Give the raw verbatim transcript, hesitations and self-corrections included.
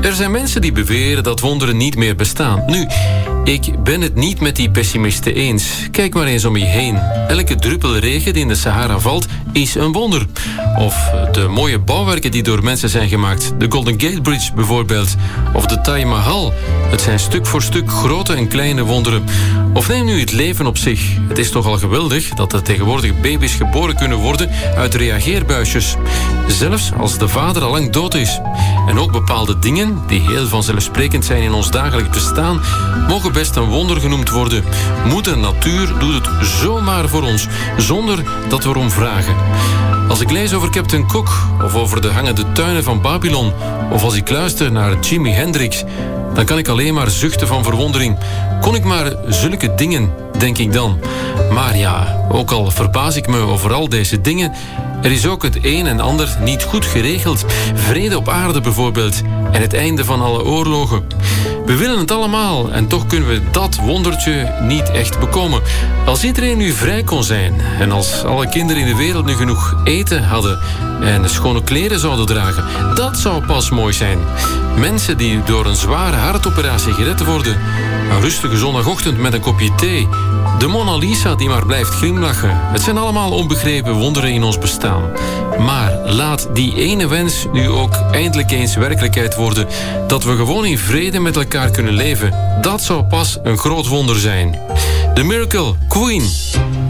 Er zijn mensen die beweren dat wonderen niet meer bestaan. Nu, ik ben het niet met die pessimisten eens. Kijk maar eens om je heen. Elke druppel regen die in de Sahara valt, is een wonder. Of de mooie bouwwerken die door mensen zijn gemaakt. De Golden Gate Bridge bijvoorbeeld. Of de Taj Mahal. Het zijn stuk voor stuk grote en kleine wonderen. Of neem nu het leven op zich. Het is toch al geweldig dat er tegenwoordig baby's geboren kunnen worden uit reageerbuisjes. Zelfs als de vader al lang dood is. En ook bepaalde dingen, die heel vanzelfsprekend zijn in ons dagelijks bestaan, mogen best een wonder genoemd worden. Moeder Natuur doet het zomaar voor ons, zonder dat we erom vragen. Als ik lees over Captain Cook, of over de hangende tuinen van Babylon, of als ik luister naar Jimi Hendrix, dan kan ik alleen maar zuchten van verwondering. Kon ik maar zulke dingen, denk ik dan. Maar ja, ook al verbaas ik me over al deze dingen, er is ook het een en ander niet goed geregeld. Vrede op aarde bijvoorbeeld. En het einde van alle oorlogen. We willen het allemaal en toch kunnen we dat wondertje niet echt bekomen. Als iedereen nu vrij kon zijn en als alle kinderen in de wereld nu genoeg eten hadden en schone kleren zouden dragen, dat zou pas mooi zijn. Mensen die door een zware hartoperatie gered worden. Een rustige zondagochtend met een kopje thee. De Mona Lisa die maar blijft glimlachen. Het zijn allemaal onbegrepen wonderen in ons bestaan. Maar laat die ene wens nu ook eindelijk eens werkelijkheid worden. Dat we gewoon in vrede met elkaar kunnen leven. Dat zou pas een groot wonder zijn. The Miracle Queen.